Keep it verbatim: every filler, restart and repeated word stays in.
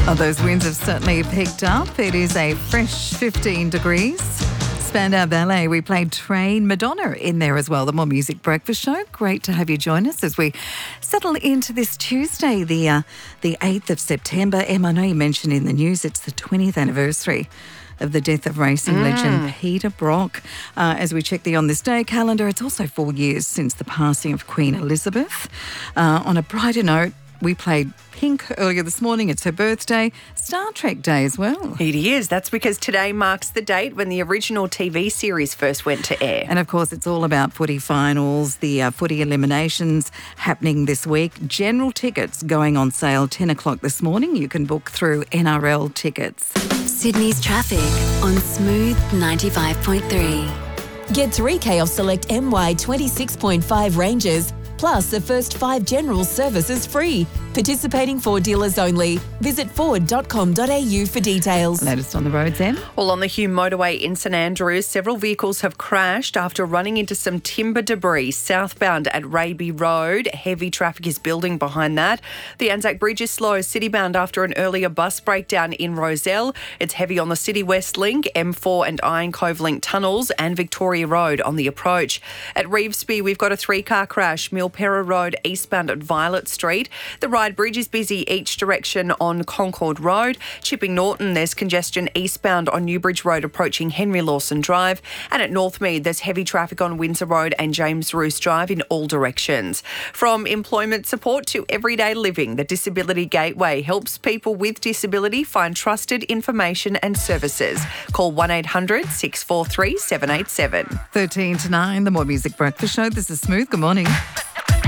Oh, those winds have certainly picked up. It is a fresh fifteen degrees. Spandau Ballet, we played Train, Madonna in there as well, the More Music Breakfast Show. Great to have you join us as we settle into this Tuesday, the uh, the eighth of September. Em, I know you mentioned in the news it's the twentieth anniversary of the death of racing mm. legend Peter Brock. Uh, as we check the On This Day calendar, it's also four years since the passing of Queen Elizabeth. Uh, on a brighter note, we played Pink earlier this morning. It's her birthday. Star Trek Day as well. It is. That's because today marks the date when the original T V series first went to air. And, of course, it's all about footy finals, the uh, footy eliminations happening this week. General tickets going on sale ten o'clock this morning. You can book through N R L tickets. Sydney's traffic on Smooth ninety-five point three. Get three K off select M Y twenty-six point five ranges, plus the first five general services free. Participating Ford dealers only. Visit ford dot com dot a u for details. Latest on the roads, Em? Well, on the Hume Motorway in St Andrews, several vehicles have crashed after running into some timber debris southbound at Raby Road. Heavy traffic is building behind that. The Anzac Bridge is slow citybound after an earlier bus breakdown in Rozelle. It's heavy on the City West Link, M four and Iron Cove Link tunnels and Victoria Road on the approach. At Revesby, we've got a three-car crash, Milpera Road eastbound at Violet Street. The Ryde Bridge is busy each direction on Concord Road. Chipping Norton, there's congestion eastbound on Newbridge Road approaching Henry Lawson Drive. And at Northmead, there's heavy traffic on Windsor Road and James Roos Drive in all directions. From employment support to everyday living, the Disability Gateway helps people with disability find trusted information and services. Call one eight hundred six four three seven eight seven. thirteen to nine, the More Music Breakfast Show. This is Smooth. Good morning.